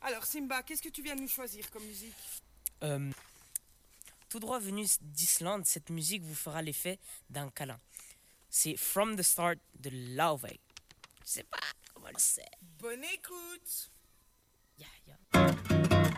Alors Simba, qu'est-ce que tu viens de nous choisir comme musique? Euh, Tout droit venu d'Islande, cette musique vous fera l'effet d'un câlin. C'est From the Start de Laufey. Je sais pas comment c'est. Bonne écoute! Yeah, yeah.